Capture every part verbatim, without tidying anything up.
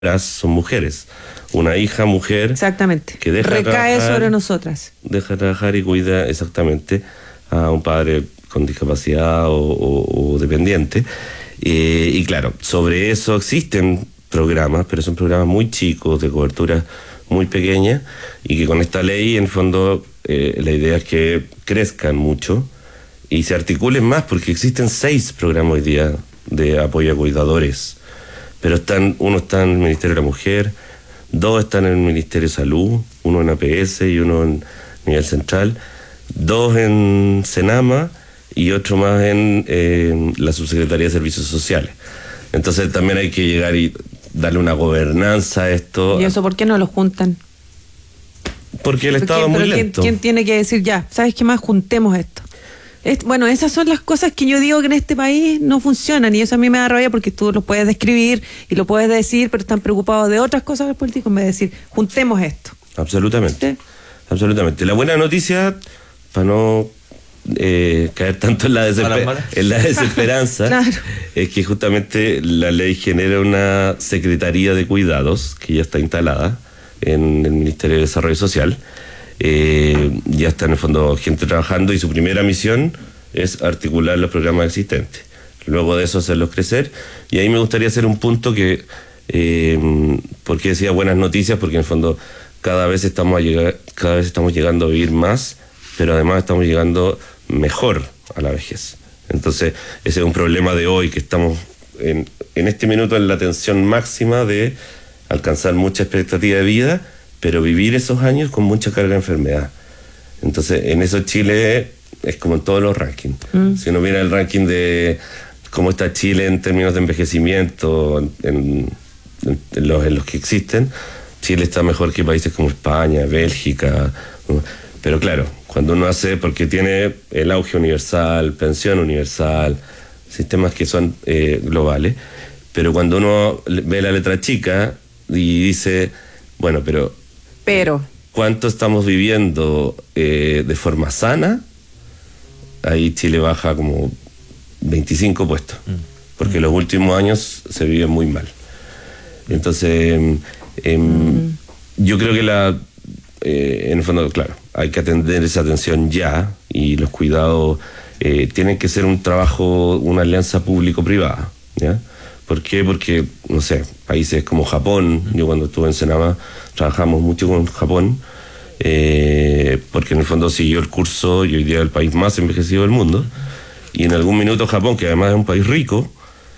son mujeres. Una hija mujer. Exactamente. Que deja recae trabajar, sobre nosotras. Deja trabajar y cuida exactamente a un padre con discapacidad o, o, o dependiente. Eh, y claro, sobre eso existen programas, pero son programas muy chicos, de cobertura muy pequeña, y que con esta ley, en el fondo, eh, la idea es que crezcan mucho y se articulen más, porque existen seis programas hoy día de apoyo a cuidadores, pero están, uno está en el Ministerio de la Mujer, dos están en el Ministerio de Salud, uno en A P S y uno en nivel central, dos en Senama y otro más en eh, la Subsecretaría de Servicios Sociales. Entonces también hay que llegar y darle una gobernanza a esto. ¿Y eso por qué no lo juntan? Porque el Estado es muy lento. ¿quién, ¿Quién tiene que decir ya? ¿Sabes qué más? Juntemos esto. Es, bueno, esas son las cosas que yo digo que en este país no funcionan, y eso a mí me da rabia, porque tú lo puedes describir y lo puedes decir, pero están preocupados de otras cosas los políticos en vez de decir, juntemos esto. Absolutamente. ¿Sí? Absolutamente. La buena noticia, para no eh, caer tanto en la, desesper en la desesperanza, claro, es que justamente la ley genera una Secretaría de Cuidados, que ya está instalada en el Ministerio de Desarrollo Social. Eh, ya está en el fondo gente trabajando, y su primera misión es articular los programas existentes, luego de eso hacerlos crecer. Y ahí me gustaría hacer un punto que eh, porque decía buenas noticias, porque en el fondo cada vez estamos a llegar, cada vez estamos llegando a vivir más, pero además estamos llegando mejor a la vejez. Entonces ese es un problema de hoy, que estamos en, en este minuto en la tensión máxima de alcanzar mucha expectativa de vida, pero vivir esos años con mucha carga de enfermedad. Entonces, en eso Chile es como en todos los rankings. Mm. Si uno mira el ranking de cómo está Chile en términos de envejecimiento, en, en, en, los, en los que existen, Chile está mejor que países como España, Bélgica. Pero claro, cuando uno hace, porque tiene el auge universal, pensión universal, sistemas que son eh, globales, pero cuando uno ve la letra chica y dice, bueno, pero... Pero... ¿cuánto estamos viviendo eh, de forma sana? Ahí Chile baja como veinticinco puestos, mm. porque mm. los últimos años se vive muy mal. Entonces, eh, mm. yo creo que la... Eh, en el fondo, claro, hay que atender esa atención ya, y los cuidados eh, tienen que ser un trabajo, una alianza público-privada, ¿ya? ¿Por qué? Porque, no sé, países como Japón, yo cuando estuve en Senama trabajamos mucho con Japón, eh, porque en el fondo siguió el curso y hoy día es el país más envejecido del mundo, y en algún minuto Japón, que además es un país rico,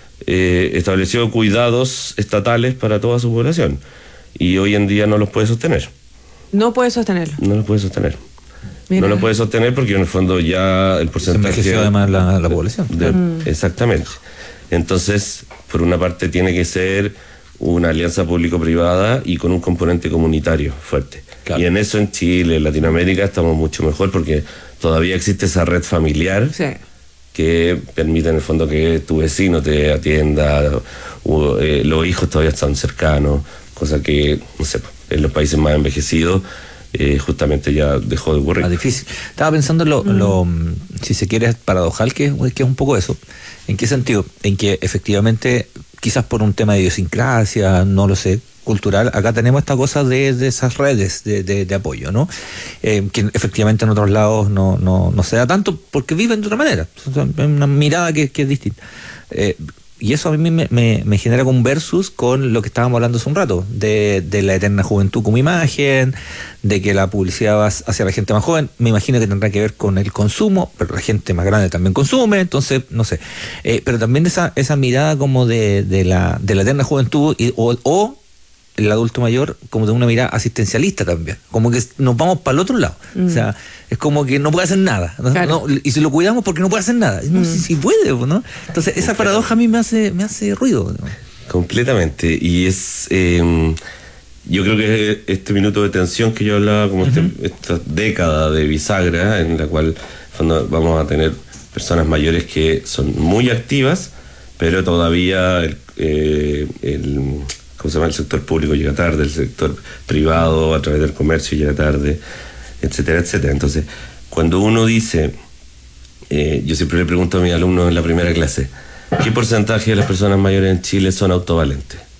eh, estableció cuidados estatales para toda su población, y hoy en día no los puede sostener. No puede sostenerlo. No los puede sostener. Mira. No lo puede sostener porque en el fondo ya el porcentaje... Se envejeció además la, la población. De, mm. Exactamente. Entonces, por una parte tiene que ser una alianza público-privada y con un componente comunitario fuerte. Claro. Y en eso en Chile, en Latinoamérica, estamos mucho mejor, porque todavía existe esa red familiar, sí, que permite en el fondo que tu vecino te atienda, o, eh, los hijos todavía están cercanos, cosa que, no sé, en los países más envejecidos eh, justamente ya dejó de ocurrir. Más difícil. Estaba pensando en lo, mm. lo, si se quiere, paradojal, que, que es un poco eso. ¿En qué sentido? En que efectivamente, quizás por un tema de idiosincrasia, no lo sé, cultural, acá tenemos esta cosa de, de esas redes de, de, de apoyo, ¿no? Eh, que efectivamente en otros lados no, no, no se da tanto, porque viven de otra manera. Es una mirada que, que es distinta. Eh, Y eso a mí me, me, me genera un versus con lo que estábamos hablando hace un rato, de, de la eterna juventud como imagen, de que la publicidad va hacia la gente más joven. Me imagino que tendrá que ver con el consumo, pero la gente más grande también consume, entonces, no sé. Eh, pero también esa, esa mirada como de, de, la, de la eterna juventud, y, o, o el adulto mayor como de una mirada asistencialista también, como que nos vamos para el otro lado. Mm. O sea, es como que no puede hacer nada, ¿no? Claro. No, y si lo cuidamos porque no puede hacer nada, no mm. si, si puede, ¿no? Entonces esa paradoja a mí me hace me hace ruido, ¿no? Completamente. Y es eh, yo creo que este minuto de tensión que yo hablaba, como uh-huh. este, esta década de bisagra en la cual cuando vamos a tener personas mayores que son muy activas, pero todavía el, eh, el ¿cómo se llama? El sector público llega tarde, el sector privado a través del comercio llega tarde, etcétera, etcétera. Entonces, cuando uno dice, eh, yo siempre le pregunto a mis alumnos en la primera clase, ¿qué porcentaje de las personas mayores en Chile son autovalentes?